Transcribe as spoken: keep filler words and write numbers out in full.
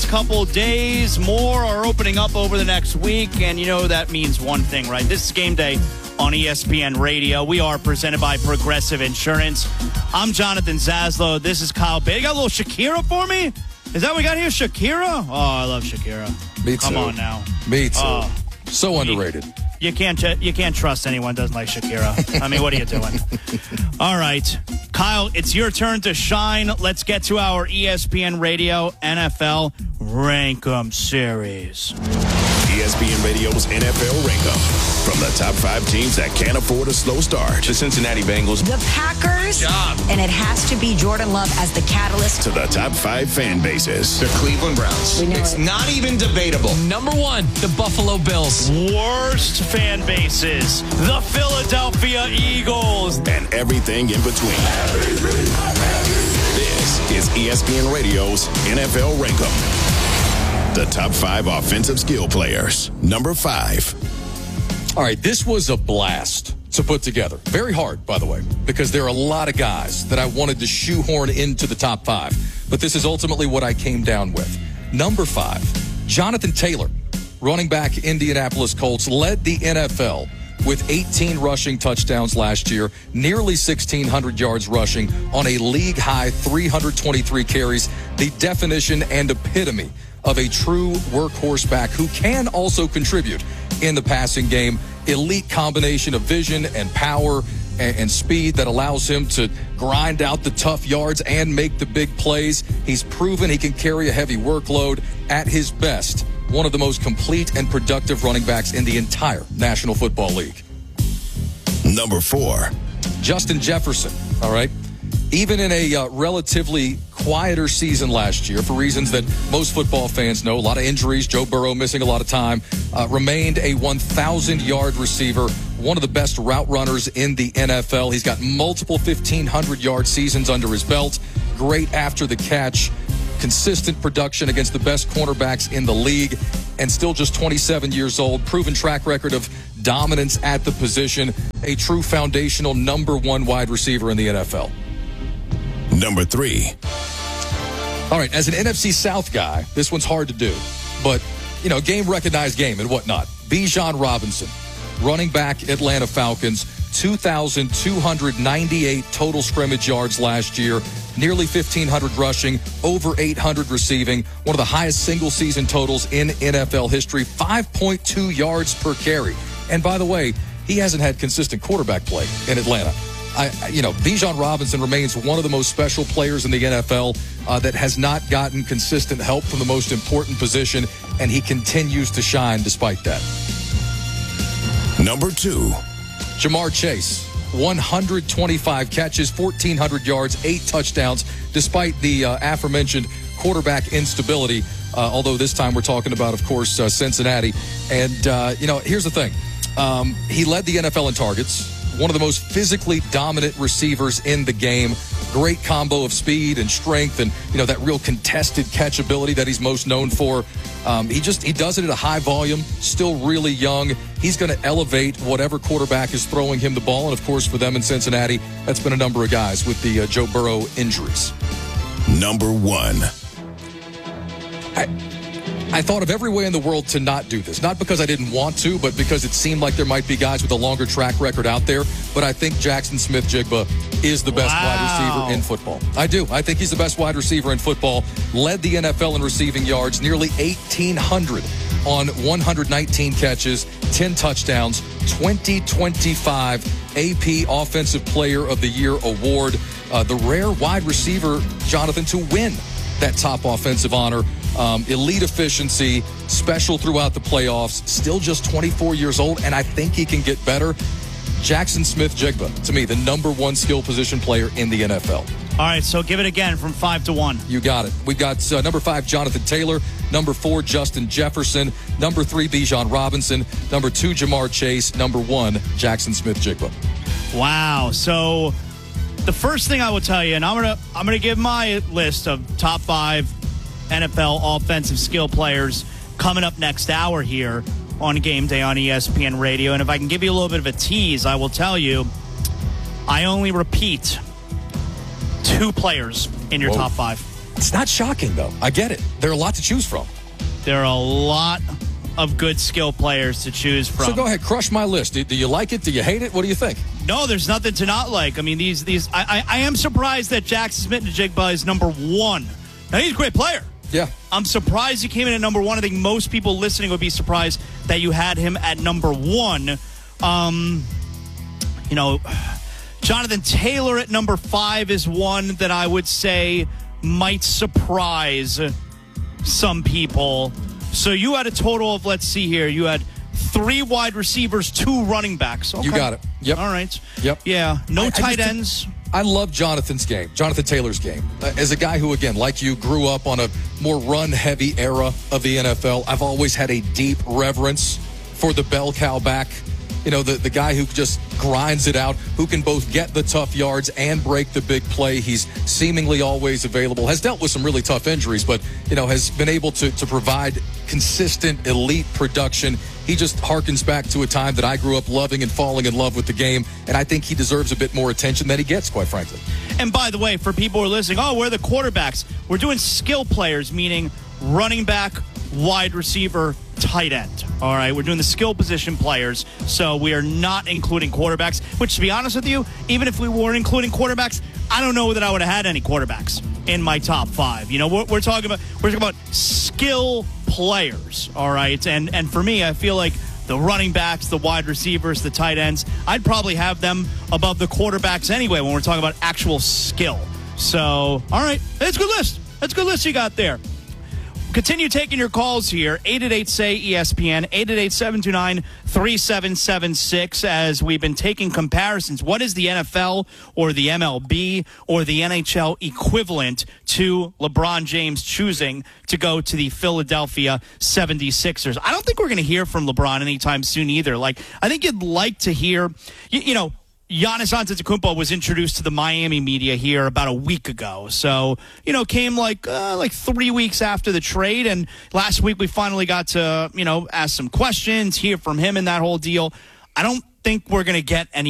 couple days. More are opening up over the next week, and you know that means one thing, right? This is Game Day on E S P N Radio. We are presented by Progressive Insurance. I'm Jonathan Zaslow. This is Kyle Bay. You got a little Shakira for me? Is that what we got here, Shakira? Oh, I love Shakira. Me too. Come on now. Me too. Oh, so underrated. You can't you can't trust anyone that doesn't like Shakira. I mean, what are you doing? All right. Kyle, it's your turn to shine. Let's get to our E S P N Radio N F L Rankum series. E S P N Radio's N F L Rankum. From the top five teams that can't afford a slow start. The Cincinnati Bengals. The Packers. And it has to be Jordan Love as the catalyst. To the top five fan bases. The Cleveland Browns. It's it. not even debatable. Number one, the Buffalo Bills. Worst fan bases. The Philadelphia Eagles. And everything in between. This is E S P N Radio's N F L Rankum. The top five offensive skill players. Number five. All right, this was a blast to put together. Very hard, by the way, because there are a lot of guys that I wanted to shoehorn into the top five. But this is ultimately what I came down with. Number five, Jonathan Taylor, running back Indianapolis Colts, led the N F L with eighteen rushing touchdowns last year, nearly sixteen hundred yards rushing on a league-high three hundred twenty-three carries, the definition and epitome of a true workhorse back who can also contribute in the passing game. Elite combination of vision and power and, and speed that allows him to grind out the tough yards and make the big plays. He's proven he can carry a heavy workload at his best. One of the most complete and productive running backs in the entire National Football League. Number four. Justin Jefferson, all right? Even in a uh, relatively quieter season last year, for reasons that most football fans know, a lot of injuries, Joe Burrow missing a lot of time, uh, remained a one thousand yard receiver, one of the best route runners in the N F L. He's got multiple fifteen hundred yard seasons under his belt, great after the catch, consistent production against the best cornerbacks in the league, and still just twenty-seven years old, proven track record of dominance at the position, a true foundational number one wide receiver in the N F L. Number three. All right, as an N F C South guy, this one's hard to do, but, you know, game-recognized game and whatnot. Bijan Robinson, running back Atlanta Falcons, two thousand two hundred ninety-eight total scrimmage yards last year, nearly fifteen hundred rushing, over eight hundred receiving, one of the highest single-season totals in N F L history, five point two yards per carry. And by the way, he hasn't had consistent quarterback play in Atlanta. I, you know, Bijan Robinson remains one of the most special players in the N F L uh, that has not gotten consistent help from the most important position, and he continues to shine despite that. Number two. Jamar Chase, one hundred twenty-five catches, fourteen hundred yards, eight touchdowns, despite the uh, aforementioned quarterback instability, uh, although this time we're talking about, of course, uh, Cincinnati. And, uh, you know, here's the thing. Um, he led the N F L in targets. One of the most physically dominant receivers in the game. Great combo of speed and strength and, you know, that real contested catchability that he's most known for. Um, he just, he does it at a high volume, still really young. He's going to elevate whatever quarterback is throwing him the ball. And, of course, for them in Cincinnati, that's been a number of guys with the uh, Joe Burrow injuries. Number one. I, I thought of every way in the world to not do this. Not because I didn't want to, but because it seemed like there might be guys with a longer track record out there. But I think Jackson Smith-Njigba is the best wow. wide receiver in football. I do. I think he's the best wide receiver in football. Led the N F L in receiving yards, nearly eighteen hundred on one hundred nineteen catches, ten touchdowns, twenty twenty-five A P Offensive Player of the Year award. Uh, the rare wide receiver, Jonathan, to win that top offensive honor. Um, elite efficiency, special throughout the playoffs, still just twenty-four years old, and I think he can get better. Jackson Smith-Njigba, to me, the number one skill position player in the N F L. All right, so give it again from five to one. You got it. We got uh, number five, Jonathan Taylor. Number four, Justin Jefferson. Number three, Bijan Robinson. Number two, Jamar Chase. Number one, Jackson Smith-Njigba. Wow. So the first thing I will tell you, and I'm gonna I'm gonna give my list of top five N F L offensive skill players coming up next hour here on Game Day on E S P N Radio. And if I can give you a little bit of a tease, I will tell you, I only repeat two players in your Whoa. top five. It's not shocking, though. I get it. There are a lot to choose from. There are a lot of good skill players to choose from. So go ahead, crush my list. Do, do you like it? Do you hate it? What do you think? No, there's nothing to not like. I mean, these these. I I, I am surprised that Jackson Smith-Njigba is number one. Now, he's a great player. Yeah. I'm surprised he came in at number one. I think most people listening would be surprised that you had him at number one. Um, you know, Jonathan Taylor at number five is one that I would say might surprise some people. So you had a total of, let's see here, you had three wide receivers, two running backs. Okay. You got it. Yep. All right. Yep. Yeah. No I, tight I ends. I love Jonathan's game, Jonathan Taylor's game. Uh, as a guy who, again, like you, grew up on a more run-heavy era of the N F L, I've always had a deep reverence for the bell cow back. You know, the, the guy who just grinds it out, who can both get the tough yards and break the big play. He's seemingly always available, has dealt with some really tough injuries, but, you know, has been able to, to provide consistent, elite production. He just harkens back to a time that I grew up loving and falling in love with the game, and I think he deserves a bit more attention than he gets, quite frankly. And by the way, for people who are listening, oh, we're the quarterbacks. We're doing skill players, meaning running back, wide receiver, tight end. All right, we're doing the skill position players, so we are not including quarterbacks, which, to be honest with you, even if we weren't including quarterbacks, I don't know that I would have had any quarterbacks in my top five. You know, we're, we're talking about we're talking about skill players, all right? And and for me, I feel like the running backs, the wide receivers, the tight ends, I'd probably have them above the quarterbacks anyway when we're talking about actual skill. So, all right, that's a good list. That's a good list you got there. Continue taking your calls here, eight eight eight, S A Y, E S P N, eight eight eight, seven two nine, three seven seven six, as we've been taking comparisons. What is the N F L or the M L B or the N H L equivalent to LeBron James choosing to go to the Philadelphia seventy-sixers? I don't think we're going to hear from LeBron anytime soon either. Like, I think you'd like to hear, you, you know, Giannis Antetokounmpo was introduced to the Miami media here about a week ago. So, you know, came like uh, like three weeks after the trade. And last week we finally got to, you know, ask some questions, hear from him and that whole deal. I don't think we're going to get any